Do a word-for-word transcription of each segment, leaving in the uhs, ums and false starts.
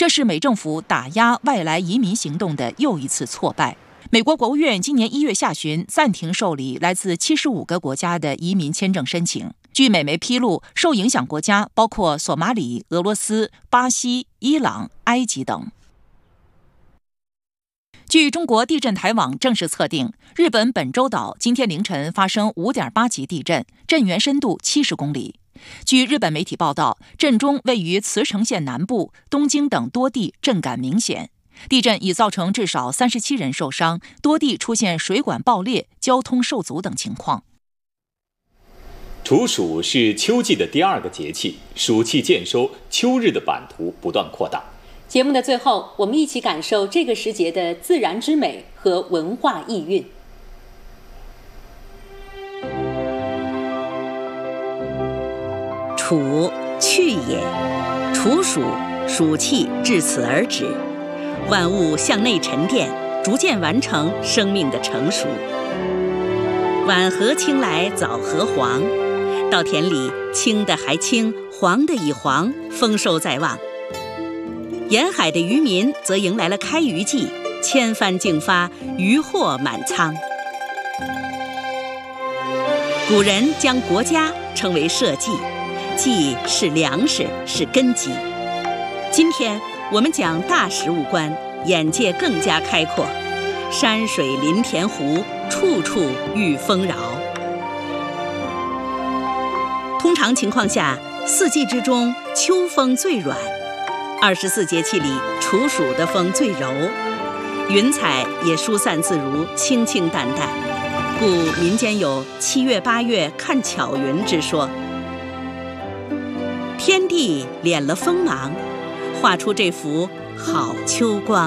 这是美政府打压外来移民行动的又一次挫败。美国国务院今年一月下旬暂停受理来自七十五个国家的移民签证申请。据美媒披露，受影响国家包括索马里、俄罗斯、巴西、伊朗、埃及等。据中国地震台网正式测定，日本本州岛今天凌晨发生 五点八 级地震，震源深度七十公里。据日本媒体报道，震中位于茨城县南部、东京等多地震感明显。地震已造成至少三十七人受伤，多地出现水管爆裂、交通受阻等情况。 处暑是秋季的第二个节气，暑气渐收，秋日的版图不断扩大。 节目的最后，我们一起感受这个时节的自然之美和文化意蕴。 处，去也。处暑，暑气至此而止，万物向内沉淀，逐渐完成生命的成熟。晚荷青来早荷黄，稻田里青的还青，黄的已黄，丰收在望。沿海的渔民则迎来了开渔季，千帆竞发，渔获满仓。古人将国家称为社稷，稷是粮食，是根基。今天我们讲大食物观，眼界更加开阔，山水林田湖，处处遇丰饶。通常情况下，四季之中，秋风最软。二十四节气里，处暑的风最柔，云彩也疏散自如，清清淡淡，故民间有七月八月看巧云之说。天地敛了锋芒，画出这幅好秋光。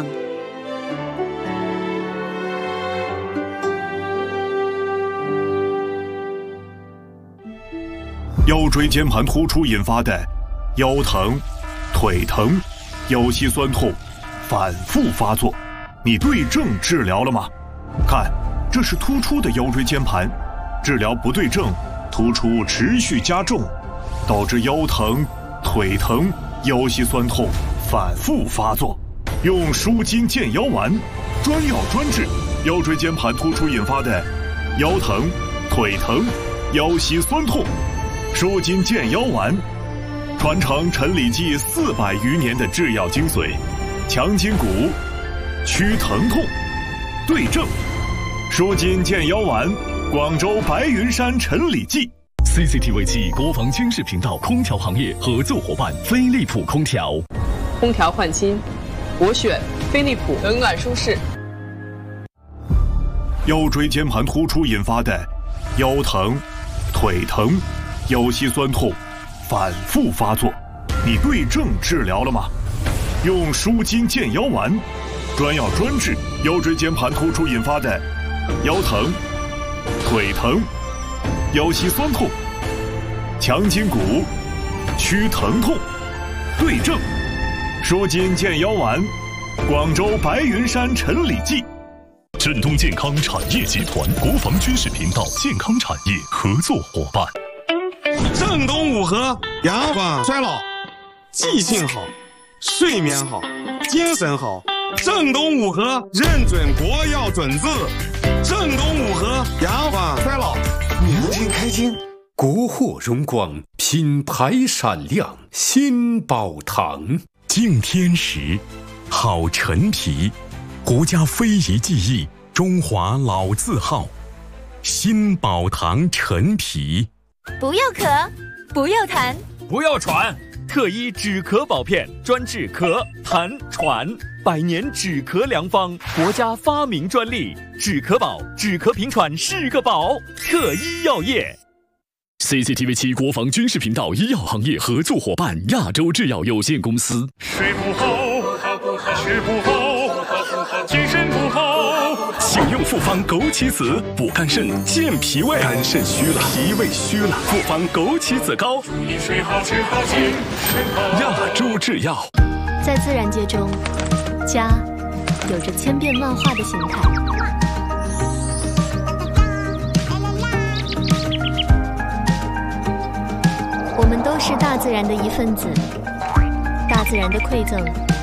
腰椎间盘突出引发的腰疼、腿疼、腰膝酸痛反复发作，你对症治疗了吗？看，这是突出的腰椎间盘，治疗不对症，突出持续加重，导致腰疼、腿疼、腰膝酸痛反复发作。用舒筋健腰丸，专药专治腰椎间盘突出引发的腰疼、腿疼、腰膝酸痛。舒筋健腰丸传承陈李济四百余年的制药精髓，强筋骨，祛疼痛，对症。舒筋健腰丸，广州白云山陈李济。 C C T V 七国防军事频道空调行业合作伙伴飞利浦空调。 空调换新，我选飞利浦，冷暖舒适。 腰椎间盘突出引发的腰疼、腿疼、腰膝酸痛反复发作，你对症治疗了吗？用舒筋健腰丸，专药专治腰椎间盘突出引发的腰疼、腿疼、腰膝酸痛，强筋骨，祛疼痛，对症。舒筋健腰丸，广州白云山陈李济。 振东健康产业集团国防军事频道健康产业合作伙伴。 正东五合，阳光衰老，记性好，睡眠好，精神好。正东五合认准国药准字。正东五合，阳光衰老， 年轻开心，国货荣光，品牌闪亮，新宝堂。 敬天时，好陈皮，国家非遗技艺，中华老字号，新宝堂陈皮。 不要咳，不要痰， 不要喘，特医止咳保片，专治咳、痰、喘，百年止咳良方，国家发明专利，止咳宝，止咳平喘是个宝。特医药业。 C C T V 七国防军事频道医药行业合作伙伴亚洲制药有限公司。 睡不好，吃不好，精神不好， 请用复方枸杞子，补肝肾，健脾胃。肝肾虚了，脾胃虚了，复方枸杞子膏。 注意睡好，吃好，精神好。 亚洲制药。 在自然界中，家有着千变万化的形态。我们都是大自然的一份子，大自然的馈赠